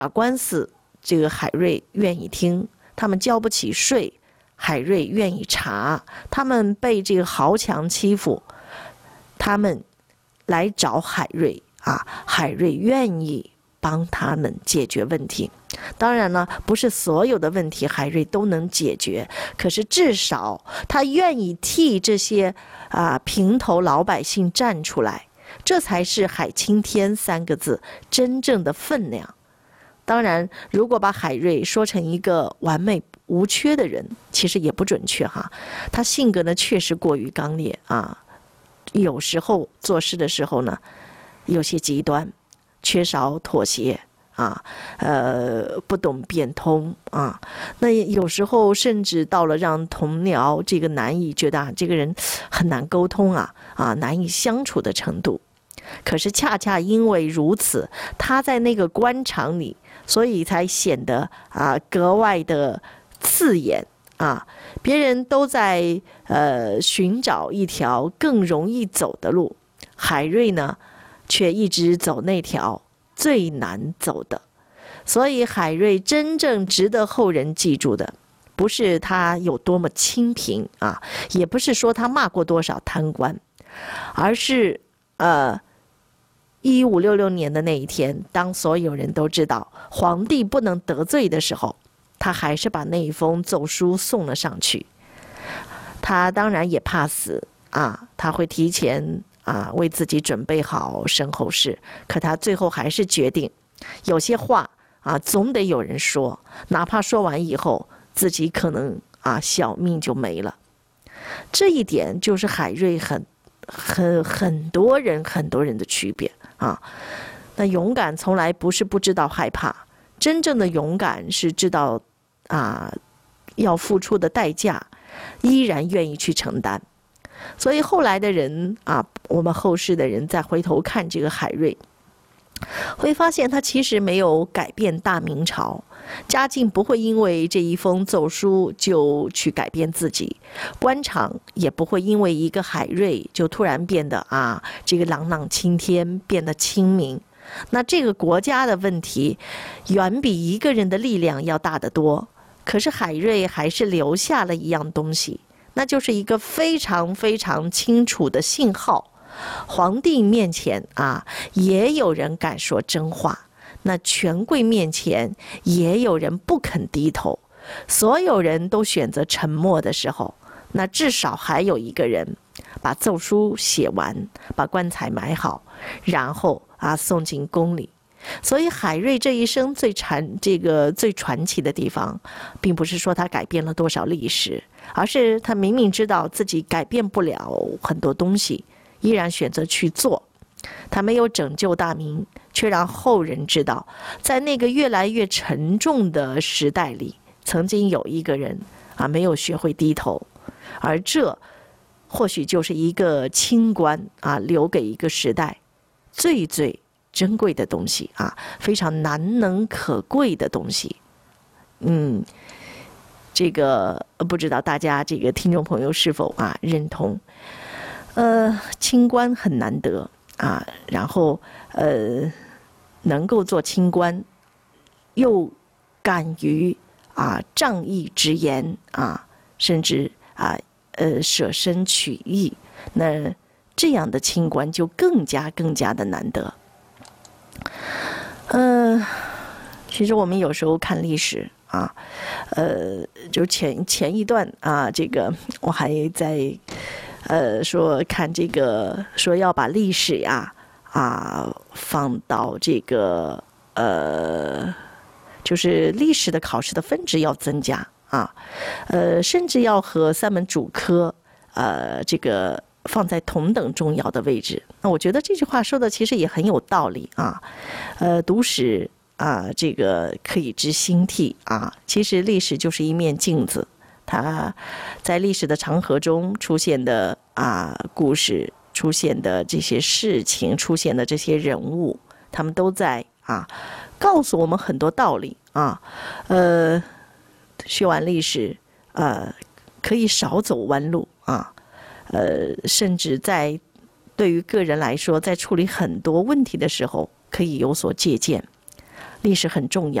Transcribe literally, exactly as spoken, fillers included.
打官司，这个海瑞愿意听；他们交不起税，海瑞愿意查；他们被这个豪强欺负，他们来找海瑞啊，海瑞愿意帮他们解决问题。当然了，不是所有的问题海瑞都能解决，可是至少他愿意替这些啊平头老百姓站出来，这才是海青天三个字真正的分量。当然，如果把海瑞说成一个完美无缺的人，其实也不准确哈。他性格呢确实过于刚烈啊，有时候做事的时候呢有些极端，缺少妥协啊，呃，不懂变通啊。那有时候甚至到了让同僚这个难以觉得啊，这个人很难沟通啊啊，难以相处的程度。可是恰恰因为如此，他在那个官场里，所以才显得啊格外的刺眼啊。别人都在呃寻找一条更容易走的路，海瑞呢却一直走那条最难走的。所以海瑞真正值得后人记住的，不是他有多么清贫啊，也不是说他骂过多少贪官，而是呃一五六六年的那一天，当所有人都知道皇帝不能得罪的时候，他还是把那一封奏书送了上去。他当然也怕死啊，他会提前啊为自己准备好身后事，可他最后还是决定，有些话啊总得有人说，哪怕说完以后自己可能啊小命就没了。这一点就是海瑞很很很多人很多人的区别啊。那勇敢从来不是不知道害怕，真正的勇敢是知道啊要付出的代价，依然愿意去承担。所以后来的人啊，我们后世的人再回头看这个海瑞，会发现他其实没有改变大明朝，嘉靖不会因为这一封奏书就去改变自己，官场也不会因为一个海瑞就突然变得啊这个朗朗青天，变得清明。那这个国家的问题远比一个人的力量要大得多，可是海瑞还是留下了一样东西，那就是一个非常非常清楚的信号。皇帝面前啊，也有人敢说真话，那权贵面前也有人不肯低头。所有人都选择沉默的时候，那至少还有一个人把奏书写完，把棺材埋好，然后啊送进宫里。所以海瑞这一生最传这个最传奇的地方，并不是说他改变了多少历史，而是他明明知道自己改变不了很多东西，依然选择去做。他没有拯救大明，却让后人知道，在那个越来越沉重的时代里，曾经有一个人啊没有学会低头，而这或许就是一个清官啊留给一个时代最最珍贵的东西啊，非常难能可贵的东西。嗯，这个不知道大家这个听众朋友是否啊认同？呃，清官很难得啊，然后呃能够做清官，又敢于啊仗义直言啊，甚至啊呃舍身取义，那这样的清官就更加更加的难得。呃，其实我们有时候看历史啊，呃，就前前一段啊，这个我还在呃说看这个说要把历史呀啊放到这个呃，就是历史的考试的分值要增加啊，呃，甚至要和三门主科呃这个放在同等重要的位置。那我觉得这句话说的其实也很有道理啊。呃，读史啊，这个可以知兴替啊。其实历史就是一面镜子，它在历史的长河中出现的啊故事，出现的这些事情，出现的这些人物，他们都在啊告诉我们很多道理啊。呃，学完历史，呃，可以少走弯路啊。呃，甚至在对于个人来说，在处理很多问题的时候，可以有所借鉴。 历史很重要。